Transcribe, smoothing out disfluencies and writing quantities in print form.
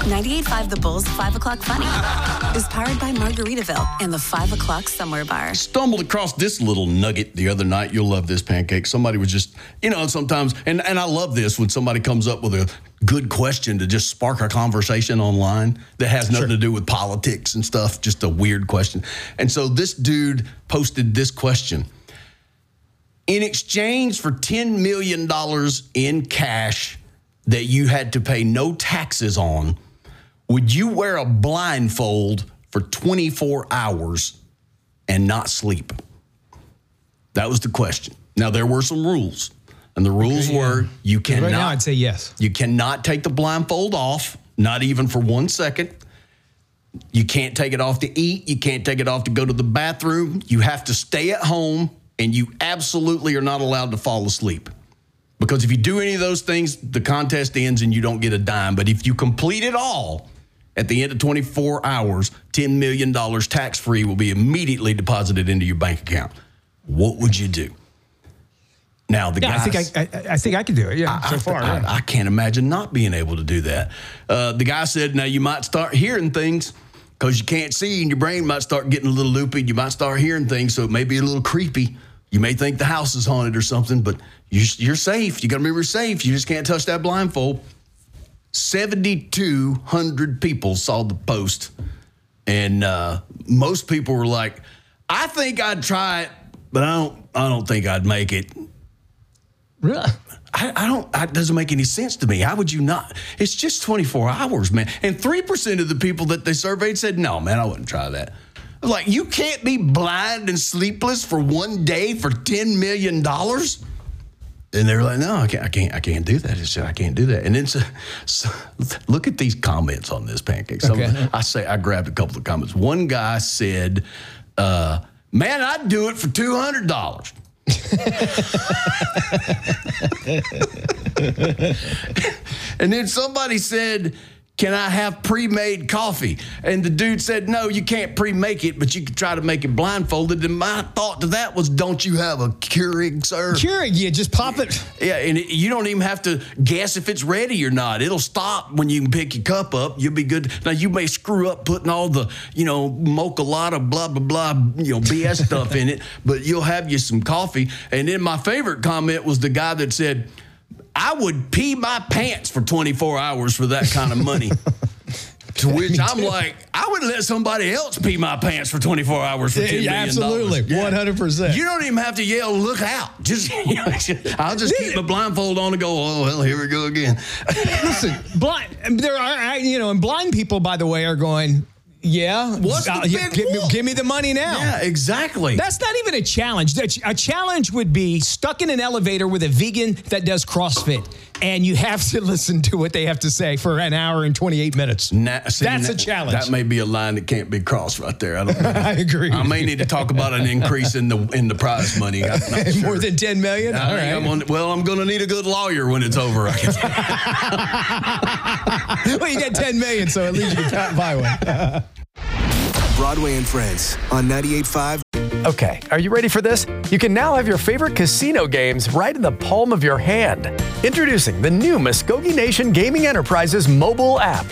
98.5 The Bull's 5 o'clock funny is powered by Margaritaville and the 5 o'clock Somewhere Bar. Stumbled across this little nugget the other night. You'll love this, Pancake. Somebody was just, sometimes, and I love this when somebody comes up with a good question to just spark a conversation online that has nothing to do with politics and stuff, just a weird question. And so this dude posted this question. In exchange for $10 million in cash that you had to pay no taxes on, would you wear a blindfold for 24 hours and not sleep? That was the question. Now, there were some rules. And the rules were you cannot. Right now, I'd say yes. You cannot take the blindfold off, not even for 1 second. You can't take it off to eat. You can't take it off to go to the bathroom. You have to stay at home, and you absolutely are not allowed to fall asleep. Because if you do any of those things, the contest ends and you don't get a dime. But if you complete it all, at the end of 24 hours, $10 million tax-free will be immediately deposited into your bank account. What would you do? Now, the guy... I think I could do it, I can't imagine not being able to do that. The guy said, now, you might start hearing things because you can't see, and your brain might start getting a little loopy. You might start hearing things, so it may be a little creepy. You may think the house is haunted or something, but you're safe. You got to remember, you're safe. You just can't touch that blindfold. 7,200 people saw the post, and most people were like, I think I'd try it, but I don't think I'd make it. Really? It doesn't make any sense to me. How would you not? It's just 24 hours, man. And 3% of the people that they surveyed said, no, man, I wouldn't try that. Like, you can't be blind and sleepless for 1 day for $10 million? And they were like, no, I can't do that. I can't do that. And then so look at these comments on this, Pancake. I grabbed a couple of comments. One guy said, man, I'd do it for $200. And then somebody said, can I have pre-made coffee? And the dude said, no, you can't pre-make it, but you can try to make it blindfolded. And my thought to that was, don't you have a Keurig, sir? Keurig, yeah, just pop it. Yeah, and you don't even have to guess if it's ready or not. It'll stop when you can pick your cup up. You'll be good. Now, you may screw up putting all the, mocha latte, blah, blah, blah, BS stuff in it, but you'll have you some coffee. And then my favorite comment was the guy that said, I would pee my pants for 24 hours for that kind of money. To which I'm like, I would let somebody else pee my pants for 24 hours for $10 million. Absolutely, 100%. You don't even have to yell, look out. I'll just keep my blindfold on and go, oh, well, here we go again. Listen, there are, blind people, by the way, are going, yeah. What's the big rule? Give me the money now. Yeah, exactly. That's not even a challenge. A challenge would be stuck in an elevator with a vegan that does CrossFit, and you have to listen to what they have to say for an hour and 28 minutes. That's a challenge. That may be a line that can't be crossed right there. I don't know. I agree. I may need to talk about an increase in the prize money. I'm not sure. More than $10 million? All right. I'm going to need a good lawyer when it's over. Well, you got $10 million, so at least you can buy one. Broadway and Friends on 98.5. Okay, are you ready for this? You can now have your favorite casino games right in the palm of your hand. Introducing the new Muskogee Nation Gaming Enterprises mobile app.